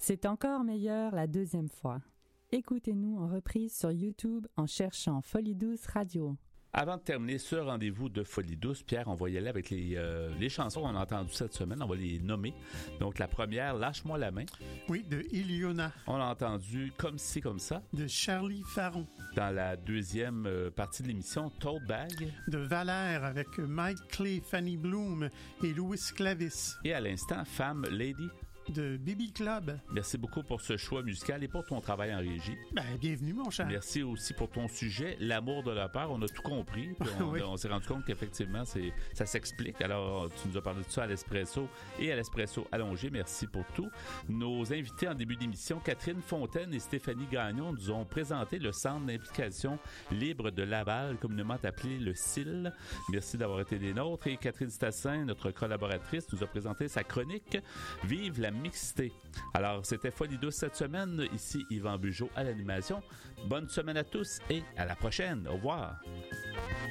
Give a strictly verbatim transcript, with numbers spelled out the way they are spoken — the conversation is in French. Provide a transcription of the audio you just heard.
C'est encore meilleur la deuxième fois. Écoutez-nous en reprise sur YouTube en cherchant Folie Douce Radio. Avant de terminer ce rendez-vous de Folie Douce, Pierre, on va y aller avec les, euh, les chansons qu'on a entendues cette semaine. On va les nommer. Donc, la première, Lâche-moi la main. Oui, de Iliona. On a entendu Comme ci, comme ça. De Charlie Faron. Dans la deuxième euh, partie de l'émission, Tote Bag. De Valère avec Mike Clay, Fanny Bloom et Louis Clavis. Et à l'instant, Femme Lady. De Baby Club. Merci beaucoup pour ce choix musical et pour ton travail en régie. Ben, bienvenue, mon cher. Merci aussi pour ton sujet, l'amour de la peur. On a tout compris. Puis on, oui. on s'est rendu compte qu'effectivement, c'est, ça s'explique. Alors, tu nous as parlé de ça à l'Espresso et à l'Espresso allongé. Merci pour tout. Nos invités en début d'émission, Catherine Fontaine et Stéphanie Gagnon, nous ont présenté le Centre d'implication libre de Laval, communément appelé le C I L. Merci d'avoir été des nôtres. Et Catherine Stassin, notre collaboratrice, nous a présenté sa chronique « Vive la mixité ». Alors, c'était Folie Douce cette semaine. Ici, Yvan Bugeaud à l'animation. Bonne semaine à tous et à la prochaine. Au revoir.